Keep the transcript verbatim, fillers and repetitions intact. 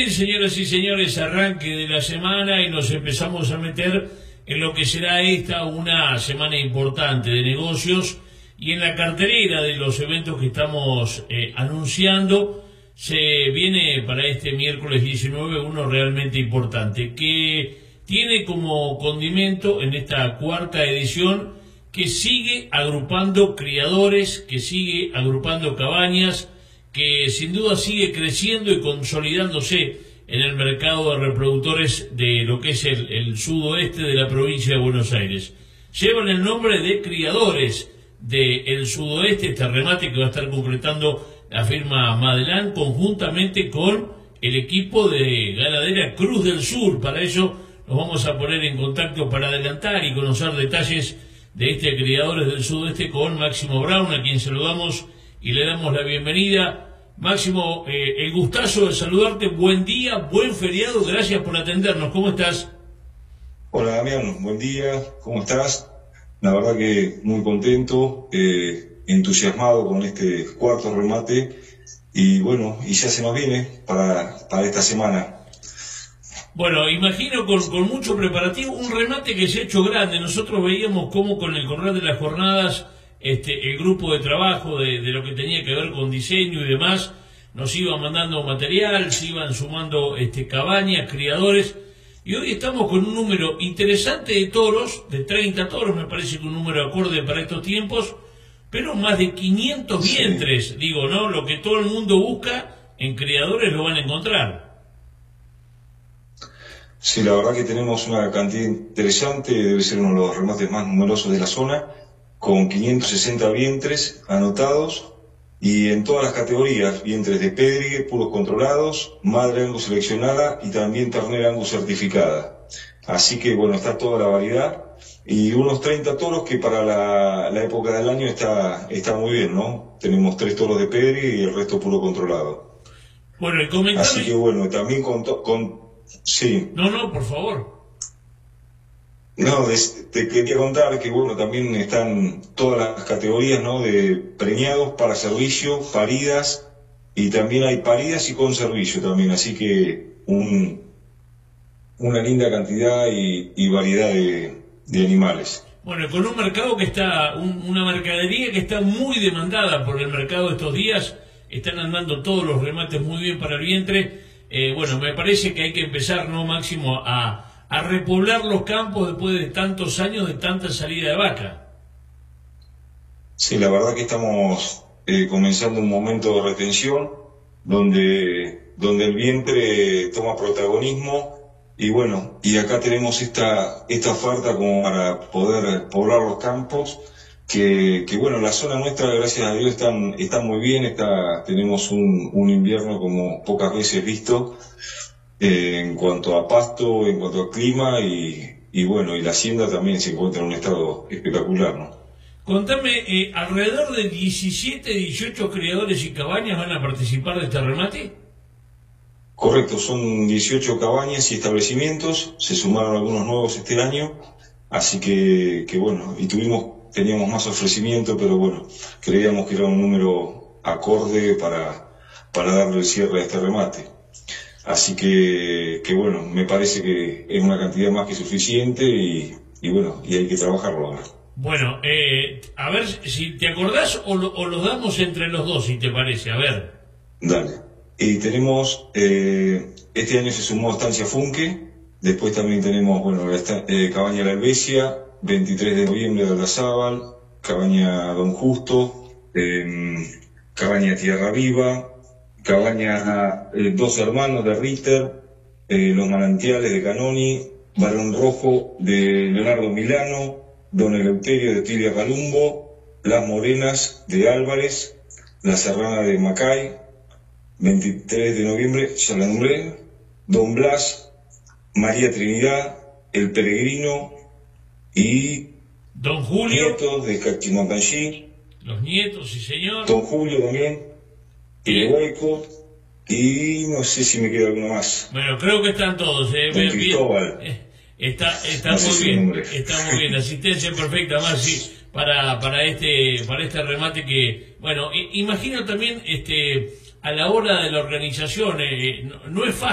bien, señoras y señores, arranque de la semana y nos empezamos a meter en lo que será esta una semana importante de negocios, y en la cartelera de los eventos que estamos eh, anunciando se viene para este miércoles diecinueve uno realmente importante que tiene como condimento en esta cuarta edición que sigue agrupando criadores, que sigue agrupando cabañas, que sin duda sigue creciendo y consolidándose en el mercado de reproductores de lo que es el, el sudoeste de la provincia de Buenos Aires. Llevan el nombre de Criadores del Sudoeste, este remate que va a estar concretando la firma Madelán conjuntamente con el equipo de Ganadera Cruz del Sur. Para ello nos vamos a poner en contacto para adelantar y conocer detalles de este Criadores del Sudoeste con Máximo Brown, a quien saludamos y le damos la bienvenida. Máximo, eh, el gustazo de saludarte, buen día, buen feriado, gracias por atendernos, ¿cómo estás? Hola Damián, buen día, ¿cómo estás? La verdad que muy contento, eh, entusiasmado con este cuarto remate y bueno, y ya se nos viene para, para esta semana. Bueno, imagino con, con mucho preparativo, un remate que se ha hecho grande. Nosotros veíamos cómo con el correr de las jornadas este, el grupo de trabajo de, de lo que tenía que ver con diseño y demás nos iba mandando material, se iban sumando este, cabañas, criadores. Y hoy estamos con un número interesante de toros, de treinta toros, me parece que un número acorde para estos tiempos, pero más de quinientos vientres, sí. Digo, ¿no? Lo que todo el mundo busca, en criadores lo van a encontrar. Sí, la verdad que tenemos una cantidad interesante, debe ser uno de los remates más numerosos de la zona, con quinientos sesenta vientres anotados, y en todas las categorías, vientres de pedrigue, puros controlados, madre Angus seleccionada y también ternera Angus certificada. Así que bueno, está toda la variedad y unos treinta toros que para la, la época del año está, está muy bien, ¿no? Tenemos tres toros de pedrigue y el resto puro controlado. Bueno, y comentame... Así que bueno, también con... con sí. No, no, por favor. No, te quería contar que bueno, también están todas las categorías, ¿no? De preñados para servicio, paridas, y también hay paridas y con servicio también, así que un, una linda cantidad y, y variedad de, de animales. Bueno, con un mercado que está, un, una mercadería que está muy demandada por el mercado estos días, están andando todos los remates muy bien para el vientre. Eh, bueno, me parece que hay que empezar, ¿no, Máximo, a a repoblar los campos después de tantos años de tanta salida de vaca? Sí, la verdad que estamos eh, comenzando un momento de retención donde, donde el vientre toma protagonismo y bueno, y acá tenemos esta, esta oferta como para poder poblar los campos que, que bueno, la zona nuestra gracias a Dios está, está muy bien, está, tenemos un, un invierno como pocas veces visto. Eh, en cuanto a pasto, en cuanto a clima y, y bueno, y la hacienda también se encuentra en un estado espectacular, ¿no? Contame, eh, alrededor de diecisiete, dieciocho criadores y cabañas van a participar de este remate. Correcto, son dieciocho cabañas y establecimientos, se sumaron algunos nuevos este año, así que, que bueno, y tuvimos, teníamos más ofrecimiento, pero bueno, creíamos que era un número acorde para, para darle el cierre a este remate. Así que, que bueno, me parece que es una cantidad más que suficiente y, y bueno, y hay que trabajarlo ahora. Bueno, eh, a ver si te acordás o lo, o lo damos entre los dos, si te parece, a ver. Dale. Y tenemos, eh, este año se sumó Estancia Funke, después también tenemos, bueno, la eh, Cabaña La Helvecia, veintitrés de noviembre de Aldazábal, Cabaña Don Justo, eh, Cabaña Tierra Viva, Cabaña eh, Dos Hermanos de Ritter, eh, Los Manantiales de Canoni, Barón Rojo de Leonardo Milano, Don Eleuterio de Tilia Calumbo, Las Morenas de Álvarez, La Serrana de Macay, veintitrés de noviembre, ya la nombré, Don Blas, María Trinidad, El Peregrino y Don Julio, nietos de Cachimacanchí, los nietos, sí señor, Don Julio también, y Hueco, y no sé si me queda alguno más. Bueno, creo que están todos, eh, Don bien, Cristóbal. Eh, está está No muy sé bien, si está muy bien, asistencia perfecta, Maxi, para para este para este remate que, bueno, i- imagino también este a la hora de la organización, eh, no, no es fácil.